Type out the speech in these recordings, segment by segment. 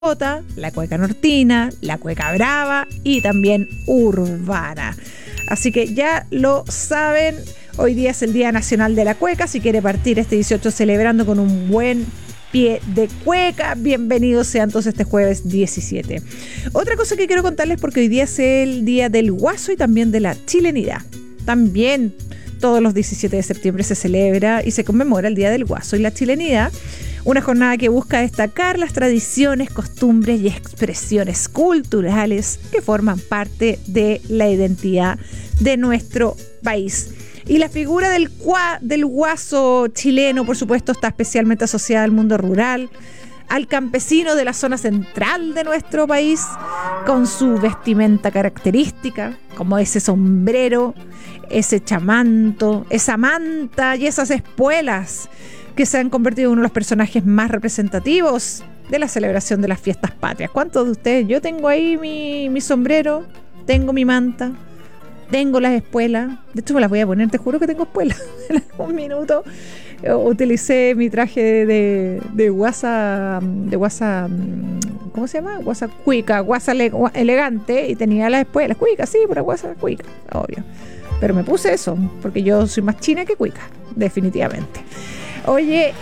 la cueca nortina, la cueca brava y también urbana. Así que ya lo saben, hoy día es el Día Nacional de la Cueca. Si quiere partir este 18 celebrando con un buen pie de cueca, bienvenidos sean todos este jueves 17. Otra cosa que quiero contarles, porque hoy día es el Día del Guaso y también de la chilenidad. También todos los 17 de septiembre se celebra y se conmemora el Día del Guaso y la chilenidad. Una jornada que busca destacar las tradiciones, costumbres y expresiones culturales que forman parte de la identidad de nuestro país. Y la figura del guaso chileno, por supuesto, está especialmente asociada al mundo rural, al campesino de la zona central de nuestro país, con su vestimenta característica, como ese sombrero, ese chamanto, esa manta y esas espuelas que se han convertido en uno de los personajes más representativos de la celebración de las fiestas patrias. ¿Cuántos de ustedes? Yo tengo ahí mi sombrero, tengo mi manta, tengo las espuelas. De hecho me las voy a poner, te juro que tengo espuelas. En algún minuto utilicé mi traje de guasa, ¿cómo se llama? Guasa cuica, guasa elegante, y tenía las espuelas. Cuica, sí, pura guasa cuica, obvio. Pero me puse eso, porque yo soy más china que cuica, definitivamente. Oye,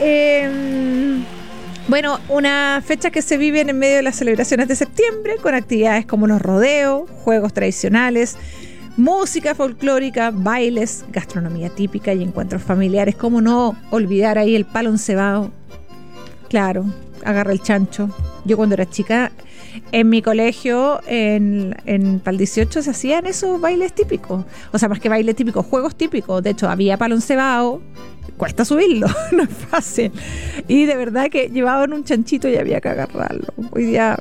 bueno, una fecha que se vive en medio de las celebraciones de septiembre, con actividades como los rodeos, juegos tradicionales, música folclórica, bailes, gastronomía típica y encuentros familiares. ¿Cómo no olvidar ahí el palo encebado? Claro, agarra el chancho. Yo cuando era chica, en mi colegio, en Pal 18, se hacían esos bailes típicos. O sea, más que bailes típicos, juegos típicos. De hecho, había palo encebado. Cuesta subirlo, no es fácil. Y de verdad que llevaban un chanchito y había que agarrarlo. Hoy día,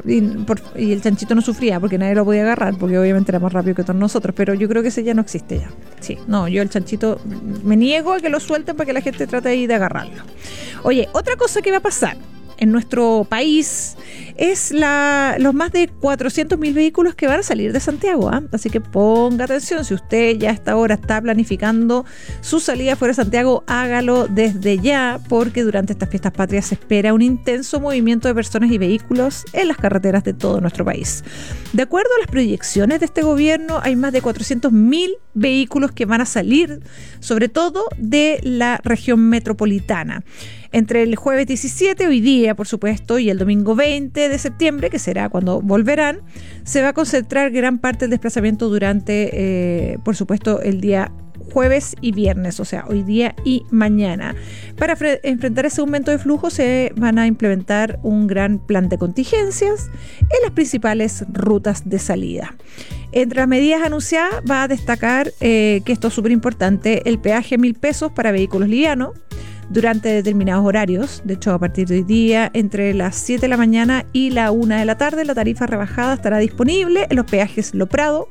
y el chanchito no sufría porque nadie lo podía agarrar, porque obviamente era más rápido que todos nosotros, pero yo creo que ese ya no existe ya. Sí, no, yo el chanchito me niego a que lo suelten para que la gente trate ahí de agarrarlo. Oye, otra cosa que va a pasar en nuestro país es los más de 400.000 vehículos que van a salir de Santiago, ¿eh? Así que ponga atención, si usted ya a esta hora está planificando su salida fuera de Santiago, hágalo desde ya, porque durante estas fiestas patrias se espera un intenso movimiento de personas y vehículos en las carreteras de todo nuestro país. De acuerdo a las proyecciones de este gobierno, hay más de 400.000 vehículos que van a salir, sobre todo de la región metropolitana. Entre el jueves 17, hoy día por supuesto, y el domingo 20 de septiembre, que será cuando volverán, se va a concentrar gran parte del desplazamiento durante, por supuesto, el día jueves y viernes, o sea, hoy día y mañana. Para enfrentar ese aumento de flujo se van a implementar un gran plan de contingencias en las principales rutas de salida. Entre las medidas anunciadas va a destacar que esto es súper importante, el peaje a 1.000 pesos para vehículos livianos durante determinados horarios. De hecho, a partir de hoy día, entre las 7 de la mañana y la 1 de la tarde, la tarifa rebajada estará disponible en los peajes Lo Prado,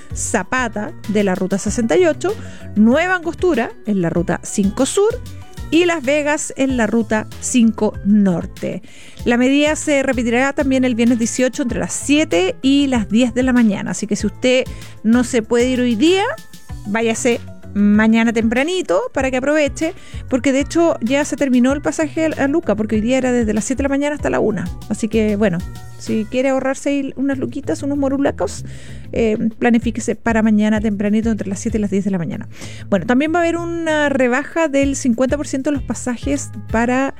Zapata de la ruta 68, Nueva Angostura en la ruta 5 Sur y Las Vegas en la ruta 5 Norte. La medida se repetirá también el viernes 18 entre las 7 y las 10 de la mañana. Así que si usted no se puede ir hoy día, váyase mañana tempranito para que aproveche, porque de hecho ya se terminó el pasaje a Luca, porque hoy día era desde las 7 de la mañana hasta la 1. Así que bueno, si quiere ahorrarse unas luquitas, unos morulacos, planifíquese para mañana tempranito entre las 7 y las 10 de la mañana. Bueno, también va a haber una rebaja del 50% de los pasajes para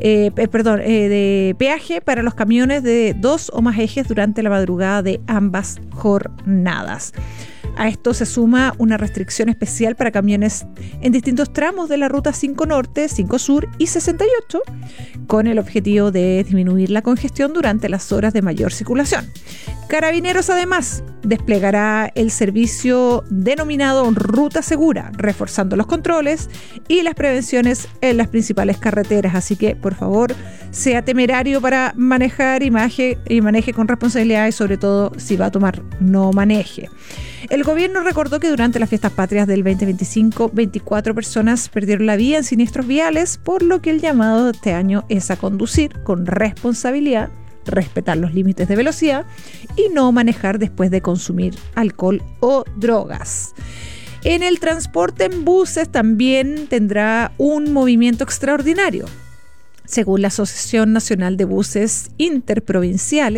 de peaje para los camiones de 2 o más ejes durante la madrugada de ambas jornadas. A esto se suma una restricción especial para camiones en distintos tramos de la ruta 5 Norte, 5 Sur y 68, con el objetivo de disminuir la congestión durante las horas de mayor circulación. Carabineros además desplegará el servicio denominado Ruta Segura, reforzando los controles y las prevenciones en las principales carreteras. Así que, por favor, sea temerario para manejar y maneje con responsabilidad, y sobre todo, si va a tomar, no maneje. El gobierno recordó que durante las fiestas patrias del 2025, 24 personas perdieron la vida en siniestros viales, por lo que el llamado de este año es a conducir con responsabilidad, respetar los límites de velocidad y no manejar después de consumir alcohol o drogas. En el transporte en buses también tendrá un movimiento extraordinario. Según la Asociación Nacional de Buses Interprovinciales,